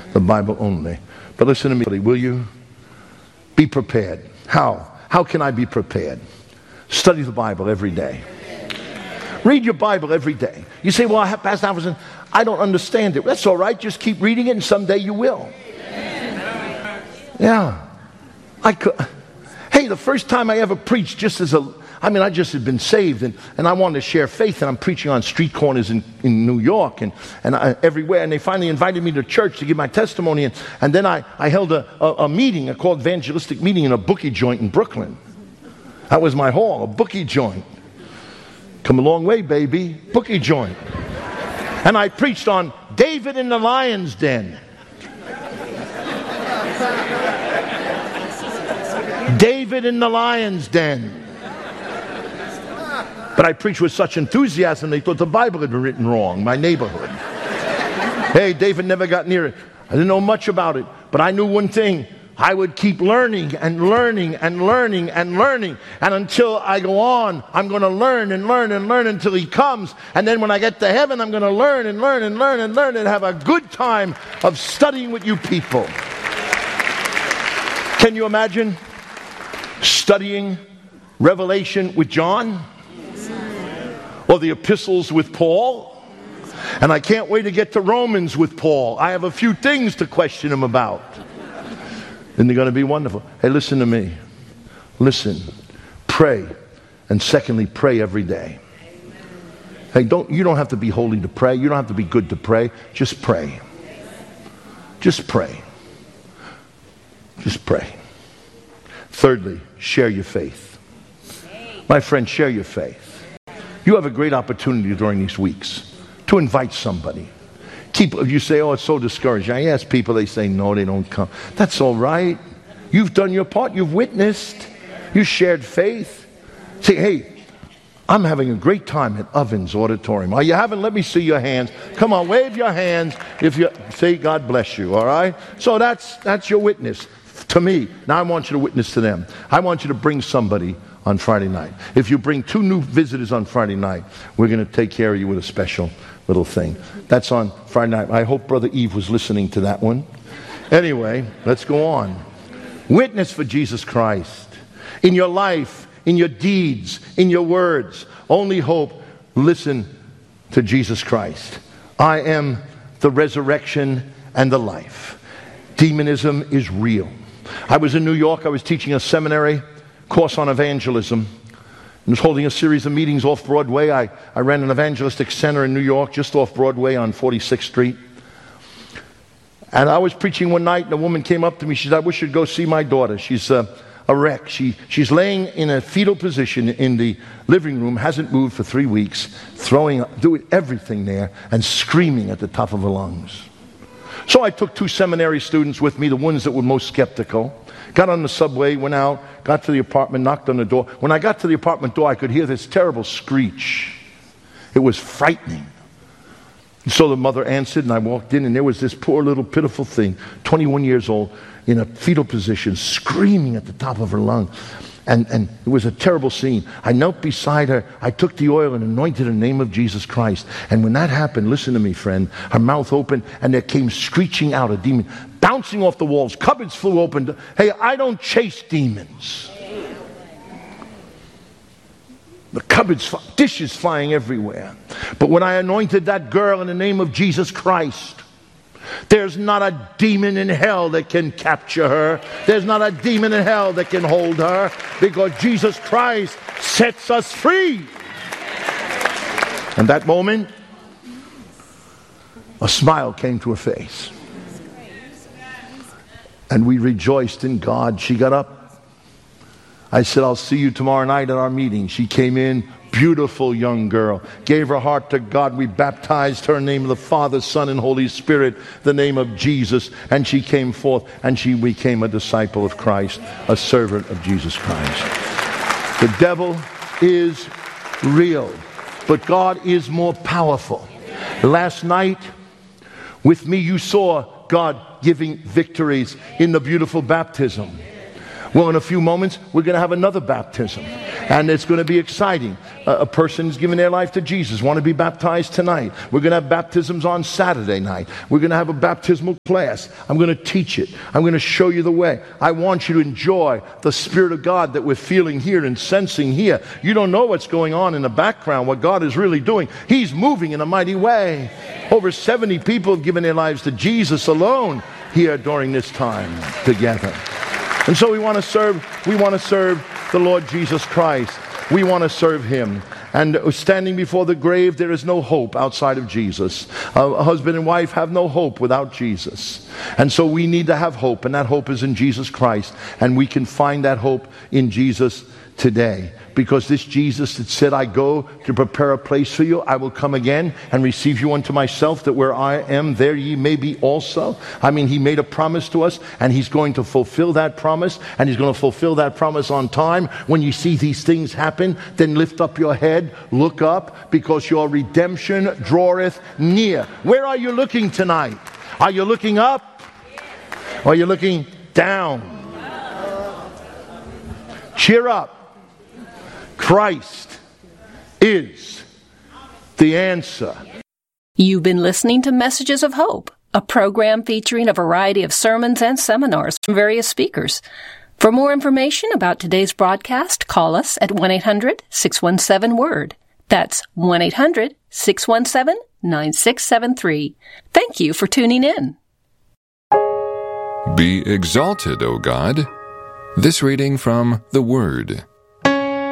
The Bible only. But listen to me, will you? Be prepared. How? How can I be prepared? Study the Bible every day. Read your Bible every day. You say, well, Pastor Alverson, I don't understand it. That's all right. Just keep reading it and someday you will. Yeah. Hey, the first time I ever preached I just had been saved and I wanted to share faith, and I'm preaching on street corners in New York and everywhere, and they finally invited me to church to give my testimony, and then I held a meeting, called evangelistic meeting, in a bookie joint in Brooklyn. That was my hall, a bookie joint. Come a long way, baby. Bookie joint. And I preached on David in the lion's den. David in the lion's den. But I preached with such enthusiasm, they thought the Bible had been written wrong, my neighborhood. Hey, David never got near it. I didn't know much about it, but I knew one thing. I would keep learning and learning and learning and learning. And until I go on, I'm going to learn and learn and learn until he comes. And then when I get to heaven, I'm going to learn and learn and learn and learn and have a good time of studying with you people. Can you imagine studying Revelation with John? Or the epistles with Paul? And I can't wait to get to Romans with Paul. I have a few things to question him about. Isn't it going to be wonderful? Hey, listen to me. Listen. Pray. And secondly, pray every day. Hey, you don't have to be holy to pray. You don't have to be good to pray. Just pray. Just pray. Just pray. Thirdly, share your faith. My friend, share your faith. You have a great opportunity during these weeks to invite somebody. You say, oh, it's so discouraging. I ask people, they say, no, they don't come. That's all right. You've done your part. You've witnessed. You shared faith. Say, hey, I'm having a great time at Ovens Auditorium. Are you having? Let me see your hands. Come on, wave your hands. If you say, God bless you, all right? So that's your witness to me. Now I want you to witness to them. I want you to bring somebody on Friday night. If you bring 2 new visitors on Friday night, we're going to take care of you with a special little thing. That's on Friday night. I hope Brother Eve was listening to that one. Anyway, let's go on. Witness for Jesus Christ. In your life, in your deeds, in your words. Only hope, listen to Jesus Christ. I am the resurrection and the life. Demonism is real. I was in New York. I was teaching a seminary course on evangelism. I was holding a series of meetings off Broadway. I ran an evangelistic center in New York, just off Broadway on 46th Street. And I was preaching one night, and a woman came up to me. She said, I wish you'd go see my daughter. She's a wreck. She's laying in a fetal position in the living room, hasn't moved for 3 weeks, doing everything there, and screaming at the top of her lungs. So I took 2 seminary students with me, the ones that were most skeptical. Got on the subway, went out, got to the apartment, knocked on the door. When I got to the apartment door, I could hear this terrible screech. It was frightening. So the mother answered, and I walked in, and there was this poor little pitiful thing, 21 years old, in a fetal position, screaming at the top of her lung. And it was a terrible scene. I knelt beside her. I took the oil and anointed in the name of Jesus Christ. And when that happened, listen to me, friend, her mouth opened, and there came screeching out a demon, bouncing off the walls. Cupboards flew open. Hey, I don't chase demons. The cupboards, dishes flying everywhere. But when I anointed that girl in the name of Jesus Christ, there's not a demon in hell that can capture her. There's not a demon in hell that can hold her, because Jesus Christ sets us free. And that moment, a smile came to her face. And we rejoiced in God. She got up. I said, I'll see you tomorrow night at our meeting. She came in, beautiful young girl, gave her heart to God. We baptized her in the name of the Father, Son, and Holy Spirit, the name of Jesus. And she came forth, and she became a disciple of Christ, a servant of Jesus Christ. The devil is real, but God is more powerful. Last night, with me, you saw God giving victories in the beautiful baptism. Well, in a few moments, we're going to have another baptism. And it's going to be exciting. A person's giving their life to Jesus, want to be baptized tonight. We're going to have baptisms on Saturday night. We're going to have a baptismal class. I'm going to teach it. I'm going to show you the way. I want you to enjoy the Spirit of God that we're feeling here and sensing here. You don't know what's going on in the background, what God is really doing. He's moving in a mighty way. Over 70 people have given their lives to Jesus alone here during this time together. And so we want to serve the Lord Jesus Christ. We want to serve Him. And standing before the grave, there is no hope outside of Jesus. A husband and wife have no hope without Jesus. And so we need to have hope, and that hope is in Jesus Christ. And we can find that hope in Jesus today. Because this Jesus that said, I go to prepare a place for you, I will come again and receive you unto myself, that where I am, there ye may be also. I mean, He made a promise to us, and He's going to fulfill that promise, and He's going to fulfill that promise on time. When you see these things happen, then lift up your head, look up, because your redemption draweth near. Where are you looking tonight? Are you looking up? Or are you looking down? Cheer up. Christ is the answer. You've been listening to Messages of Hope, a program featuring a variety of sermons and seminars from various speakers. For more information about today's broadcast, call us at 1-800-617-WORD. That's 1-800-617-9673. Thank you for tuning in. Be exalted, O God. This reading from the Word.